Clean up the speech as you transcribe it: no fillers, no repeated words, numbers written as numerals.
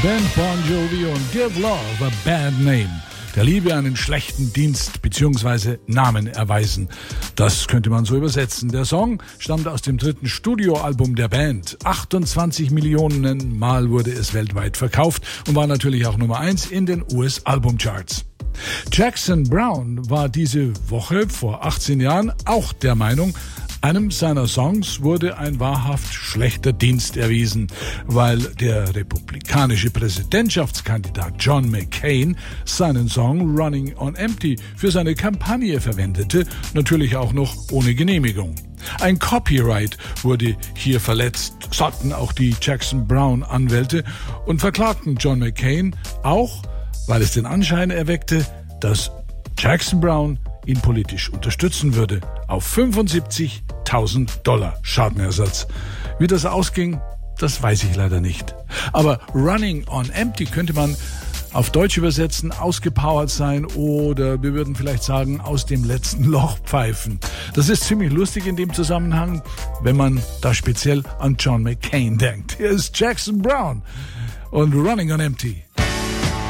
Ben Bon Jovi und Give Love a Bad Name. Der Liebe einen schlechten Dienst bzw. Namen erweisen. Das könnte man so übersetzen. Der Song stammt aus dem 3. Studioalbum der Band. 28 Millionen Mal wurde es weltweit verkauft und war natürlich auch Nummer 1 in den US-Albumcharts. Jackson Browne war diese Woche vor 18 Jahren auch der Meinung, einem seiner Songs wurde ein wahrhaft schlechter Dienst erwiesen, weil der republikanische Präsidentschaftskandidat John McCain seinen Song Running on Empty für seine Kampagne verwendete, natürlich auch noch ohne Genehmigung. Ein Copyright wurde hier verletzt, sagten auch die Jackson Browne Anwälte und verklagten John McCain auch, weil es den Anschein erweckte, dass Jackson Browne ihn politisch unterstützen würde, auf $75.000 Schadenersatz. Wie das ausging, das weiß ich leider nicht. Aber Running on Empty könnte man auf Deutsch übersetzen, ausgepowert sein oder wir würden vielleicht sagen, aus dem letzten Loch pfeifen. Das ist ziemlich lustig in dem Zusammenhang, wenn man da speziell an John McCain denkt. Hier ist Jackson Browne und Running on Empty.